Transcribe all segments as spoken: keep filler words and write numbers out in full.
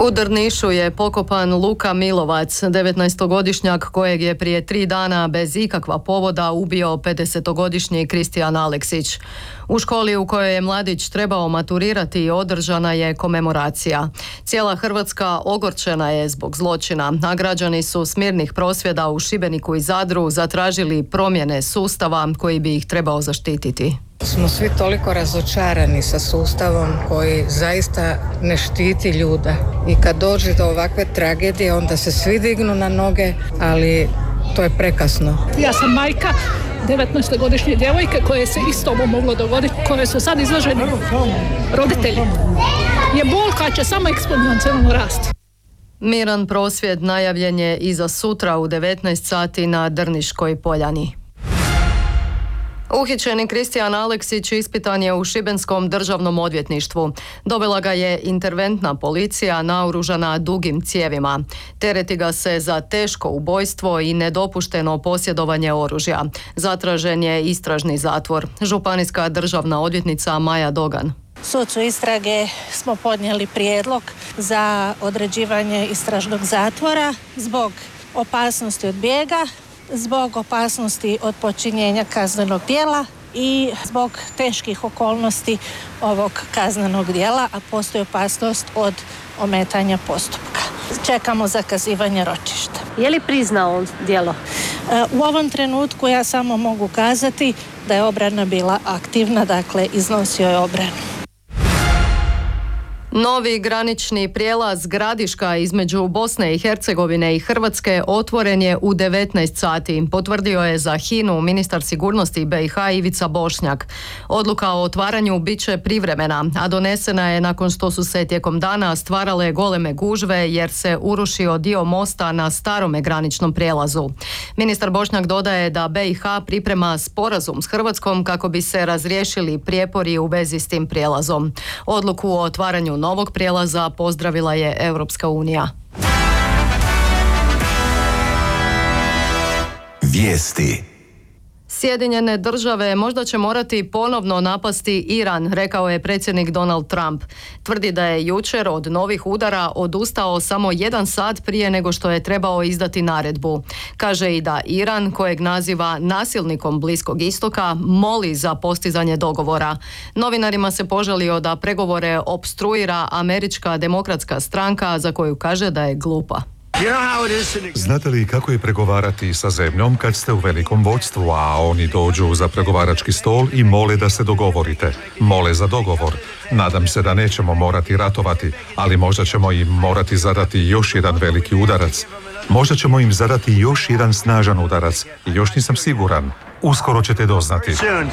U Drnišu je pokopan Luka Milovac, devetnaestogodišnjak kojeg je prije tri dana bez ikakva povoda ubio pedesetogodišnji Kristijan Aleksić. U školi u kojoj je mladić trebao maturirati održana je komemoracija. Cijela Hrvatska ogorčena je zbog zločina, a građani su s mirnih prosvjeda u Šibeniku i Zadru zatražili promjene sustava koji bi ih trebao zaštititi. Smo svi toliko razočarani sa sustavom koji zaista ne štiti ljude. I kad dođe do ovakve tragedije, onda se svi dignu na noge, ali to je prekasno. Ja sam majka devetnaestogodišnje djevojke koje se isto ovo moglo dogoditi, koje su sad izloženi roditelji. Je bol koja će samo eksponencijalno rasti. Miran prosvjed najavljen je i za sutra u devetnaest sati na Drniškoj poljani. Uhićeni Kristijan Aleksić ispitan je u Šibenskom državnom odvjetništvu. Dovela ga je interventna policija naoružana dugim cijevima. Tereti ga se za teško ubojstvo i nedopušteno posjedovanje oružja. Zatražen je istražni zatvor. Županijska državna odvjetnica Maja Dogan. Sucu istrage smo podnijeli prijedlog za određivanje istražnog zatvora zbog opasnosti od bijega, zbog opasnosti od počinjenja kaznenog djela i zbog teških okolnosti ovog kaznenog djela, a postoji opasnost od ometanja postupka. Čekamo zakazivanje ročišta. Je li priznao on djelo? U ovom trenutku ja samo mogu kazati da je obrana bila aktivna, dakle iznosio je obranu. Novi granični prijelaz Gradiška između Bosne i Hercegovine i Hrvatske otvoren je u devetnaest sati, potvrdio je za H I N U ministar sigurnosti B i H Ivica Bošnjak. Odluka o otvaranju bit će privremena, a donesena je nakon što su se tijekom dana stvarale goleme gužve jer se urušio dio mosta na starome graničnom prijelazu. Ministar Bošnjak dodaje da B i H priprema sporazum s Hrvatskom kako bi se razriješili prijepori u vezi s tim prijelazom. Odluku o otvaranju novog prijelaza pozdravila je Europska unija. Vijesti. Sjedinjene države možda će morati ponovno napasti Iran, rekao je predsjednik Donald Trump. Tvrdi da je jučer od novih udara odustao samo jedan sat prije nego što je trebao izdati naredbu. Kaže i da Iran, kojeg naziva nasilnikom Bliskog istoka, moli za postizanje dogovora. Novinarima se požalio da pregovore opstruira Američka demokratska stranka za koju kaže da je glupa. Znate li kako je pregovarati sa zemljom kad ste u velikom vodstvu, a oni dođu za pregovarački stol i mole da se dogovorite? Mole za dogovor. Nadam se da nećemo morati ratovati, ali možda ćemo im morati zadati još jedan veliki udarac. Možda ćemo im zadati još jedan snažan udarac. Još nisam siguran. Uskoro ćete doznati.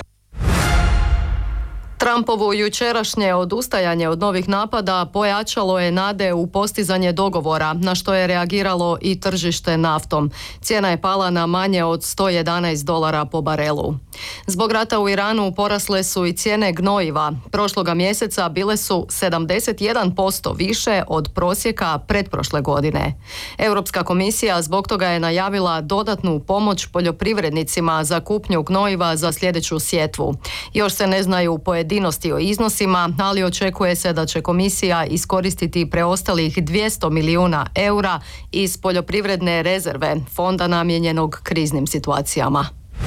Trumpovo jučerašnje odustajanje od novih napada pojačalo je nade u postizanje dogovora, na što je reagiralo i tržište naftom. Cijena je pala na manje od sto jedanaest dolara po barelu. Zbog rata u Iranu porasle su i cijene gnojiva. Prošloga mjeseca bile su sedamdeset jedan posto više od prosjeka pretprošle godine. Europska komisija zbog toga je najavila dodatnu pomoć poljoprivrednicima za kupnju gnojiva za sljedeću sjetvu. Još se ne znaju pojedinosti o iznosima, ali očekuje se da će komisija iskoristiti preostalih dvjesto milijuna eura iz poljoprivredne rezerve, fonda namijenjenog kriznim situacijama.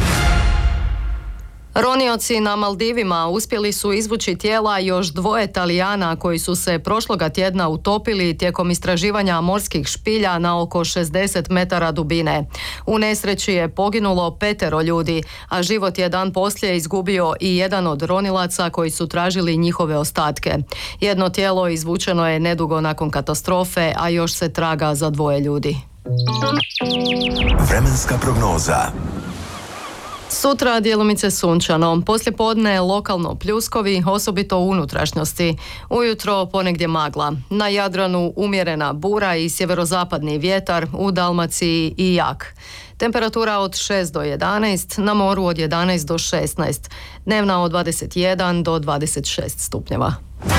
Ronioci na Maldivima uspjeli su izvući tijela još dvoje Talijana koji su se prošloga tjedna utopili tijekom istraživanja morskih špilja na oko šezdeset metara dubine. U nesreći je poginulo petero ljudi, a život je dan poslije izgubio i jedan od ronilaca koji su tražili njihove ostatke. Jedno tijelo izvučeno je nedugo nakon katastrofe, a još se traga za dvoje ljudi. Vremenska prognoza. Sutra djelomice sunčano, poslijepodne lokalno pljuskovi, osobito u unutrašnjosti. Ujutro ponegdje magla. Na Jadranu umjerena bura i sjeverozapadni vjetar, u Dalmaciji i jak. Temperatura od šest do jedanaest, na moru od jedanaest do šesnaest, dnevna od dvadeset jedan do dvadeset šest stupnjeva.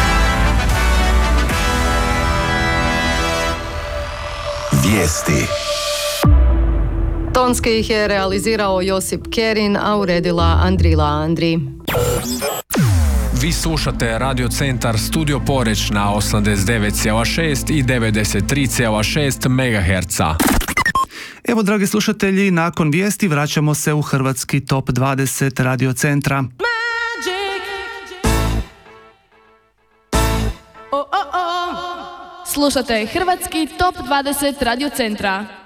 Vijesti. Tonski ih je realizirao Josip Kerin, a uredila Andrila Andri. Vi slušate Radio Centar Studio Poreč na osamdeset devet zarez šest i devedeset tri zarez šest megaherca. Evo, dragi slušatelji, nakon vijesti vraćamo se u hrvatski top dvadeset Radio Centra. Slušate hrvatski top dvadeset Radio Centra.